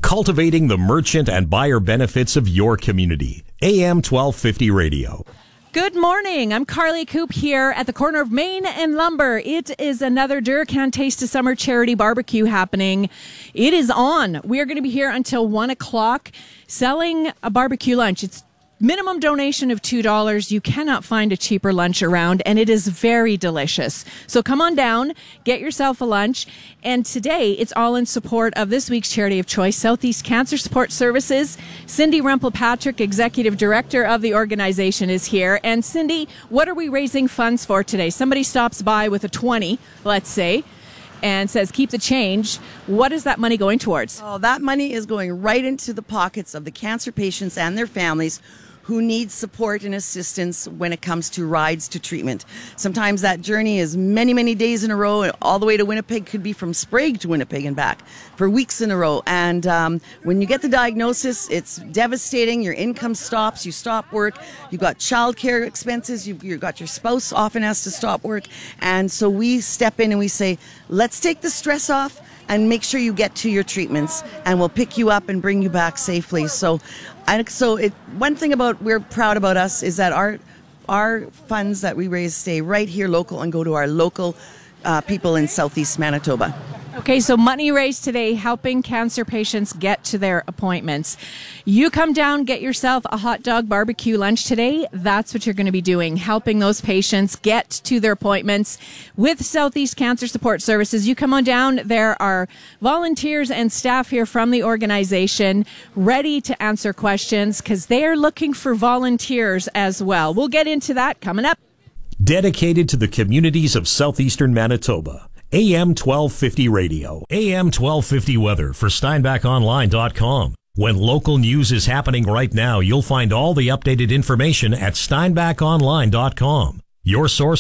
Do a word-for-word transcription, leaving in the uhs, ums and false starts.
cultivating the merchant and buyer benefits of your community. A M twelve fifty Radio. Good morning. I'm Carly Coop here at the corner of Main and Lumber. It is another Duracan Taste of Summer charity barbecue happening. It is on. We are going to be here until one o'clock selling a barbecue lunch. It's minimum donation of two dollars. You cannot find a cheaper lunch around, and it is very delicious. So come on down, get yourself a lunch. And today, it's all in support of this week's charity of choice, Southeast Cancer Support Services. Cindy Rempel-Patrick, Executive Director of the organization, is here. And Cindy, what are we raising funds for today? Somebody stops by with a twenty, let's say, and says, keep the change. What is that money going towards? Oh, that money is going right into the pockets of the cancer patients and their families who need support and assistance when it comes to rides to treatment. Sometimes that journey is many, many days in a row. All the way to Winnipeg could be from Sprague to Winnipeg and back for weeks in a row. And um, when you get the diagnosis, it's devastating. Your income stops. You stop work. You've got childcare expenses. You've, you've got your spouse often has to stop work. And so we step in and we say, let's take the stress off and make sure you get to your treatments, and we'll pick you up and bring you back safely. So, and so it, one thing about we're proud about us is that our our funds that we raise stay right here local and go to our local uh, people in Southeast Manitoba. Okay, so money raised today helping cancer patients get to their appointments. You come down, get yourself a hot dog barbecue lunch today. That's what you're going to be doing, helping those patients get to their appointments with Southeast Cancer Support Services. You come on down. There are volunteers and staff here from the organization ready to answer questions because they are looking for volunteers as well. We'll get into that coming up. Dedicated to the communities of southeastern Manitoba. A M twelve fifty Radio. A M twelve fifty weather for Steinbach Online dot com. When local news is happening right now, you'll find all the updated information at Steinbach Online dot com. Your source